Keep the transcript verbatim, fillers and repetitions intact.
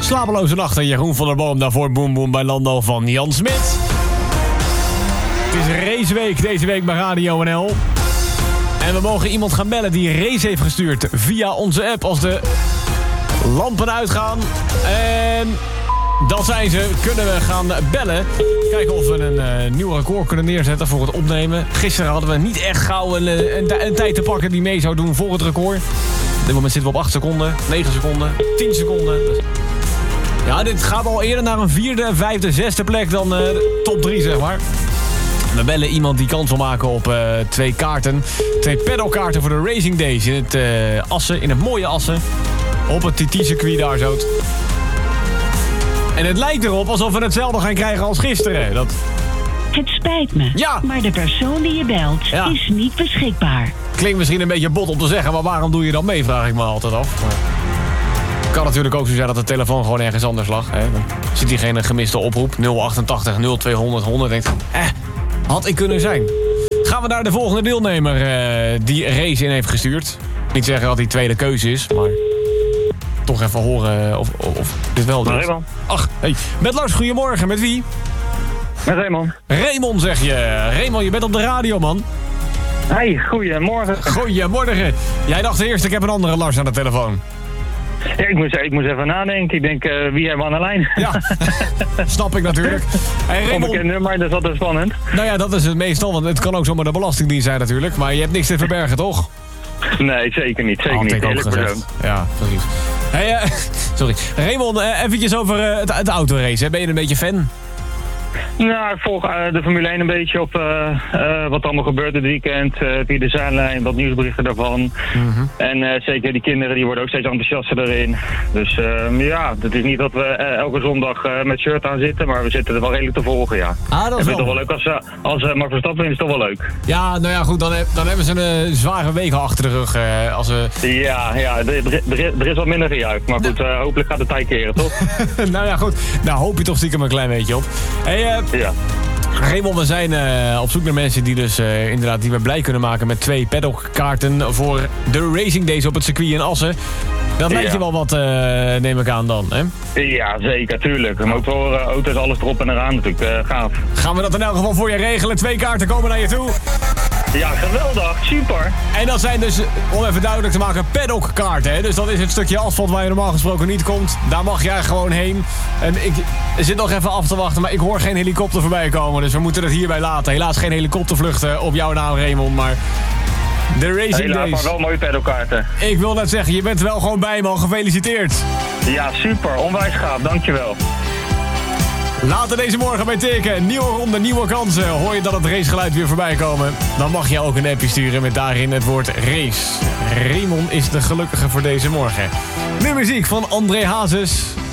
Slapeloze nachten, Jeroen van der Boom. Daarvoor Boom Boom bij Lando van Jan Smit. Het is raceweek deze week bij Radio N L. En we mogen iemand gaan bellen die een race heeft gestuurd via onze app als de lampen uitgaan. En dat zijn ze. Kunnen we gaan bellen. Kijken of we een uh, nieuw record kunnen neerzetten voor het opnemen. Gisteren hadden we niet echt gauw een, een, een tijd te pakken die mee zou doen voor het record. Op dit moment zitten we op acht seconden, negen seconden, tien seconden. Ja, dit gaat al eerder naar een vierde, vijfde, zesde plek dan uh, de top drie, zeg maar. We bellen iemand die kans wil maken op uh, twee kaarten. Twee pedalkaarten voor de Racing Days in het uh, Assen, in het mooie Assen. Op het T T-circuit daar zo. En het lijkt erop alsof we hetzelfde gaan krijgen als gisteren. Dat... Het spijt me, ja. maar de persoon die je belt ja. is niet beschikbaar. Klinkt misschien een beetje bot om te zeggen, maar waarom doe je dan mee, vraag ik me altijd af. Maar... kan natuurlijk ook zo zijn dat de telefoon gewoon ergens anders lag. Hè? Dan zit hier geen gemiste oproep. nul achtentachtig nul tweehonderd honderd. Denkt, eh, had ik kunnen zijn. Gaan we naar de volgende deelnemer uh, die race in heeft gestuurd. Niet zeggen dat hij tweede keuze is, maar... toch even horen of, of, of dit wel doet. Raymond. Ach, hey. Met Lars, goedemorgen. Met wie? Met Raymond. Raymond, zeg je. Raymond, je bent op de radio, man. Hey, goedemorgen. Goedemorgen. Jij dacht eerst, ik heb een andere Lars aan de telefoon. Ja, ik moest, ik moest even nadenken. Ik denk, uh, wie hebben we aan de lijn? Ja, snap ik natuurlijk. Hey, Raymond... onbekend nummer, dus dat is spannend. Nou ja, dat is het meestal, want het kan ook zomaar de Belastingdienst zijn natuurlijk. Maar je hebt niks te verbergen, toch? Nee, zeker niet. Zeker Had niet. ik ook Eerlijk gezegd. persoon. Ja, precies. Hey, uh, sorry. Raymond, uh, eventjes over uh, het, het autorace. Hè? Ben je een beetje fan? Nou, ik volg uh, de Formule één een beetje op uh, uh, wat allemaal gebeurt dit weekend. Uh, via de zijlijn, wat nieuwsberichten daarvan. Mm-hmm. En uh, zeker die kinderen die worden ook steeds enthousiaster erin. Dus uh, ja, het is niet dat we uh, elke zondag uh, met shirt aan zitten, maar we zitten er wel redelijk te volgen, ja. Ah, dat is wel. toch wel leuk als, uh, als uh, Max Verstappen is het toch wel leuk. Ja, nou ja, goed, dan, heb, dan hebben ze een uh, zware week achter de rug. Uh, als we... Ja, ja er, er, er is wat minder gejuicht, maar goed, uh, hopelijk gaat de tijd keren, toch? Nou ja, goed. Nou hoop je toch stiekem een klein beetje op. Hey, uh, ja. Raymond, we zijn uh, op zoek naar mensen die dus uh, inderdaad die we blij kunnen maken met twee paddockkaarten voor de Racing Days op het circuit in Assen. Dat lijkt ja. je wel wat, uh, neem ik aan dan, hè? Ja, zeker, tuurlijk. Motoren, auto's, alles erop en eraan natuurlijk. Uh, gaaf. Gaan we dat in elk geval voor je regelen? Twee kaarten komen naar je toe. Ja, geweldig. Super. En dat zijn dus, om even duidelijk te maken, paddockkaarten, hè? Dus dat is het stukje asfalt waar je normaal gesproken niet komt. Daar mag jij gewoon heen. En ik zit nog even af te wachten, maar ik hoor geen helikopter voorbij komen. Dus we moeten het hierbij laten. Helaas geen helikoptervluchten op jouw naam, Raymond, maar... de Racing Helaas, Days. maar wel mooie paddockkaarten. Ik wil net zeggen, je bent er wel gewoon bij, man. Gefeliciteerd. Ja, super. Onwijs gaaf. Dankjewel. Later deze morgen bij Teken. Nieuwe ronde, nieuwe kansen. Hoor je dat het racegeluid weer voorbij komen? Dan mag je ook een appje sturen met daarin het woord race. Raymond is de gelukkige voor deze morgen. Nu muziek van André Hazes.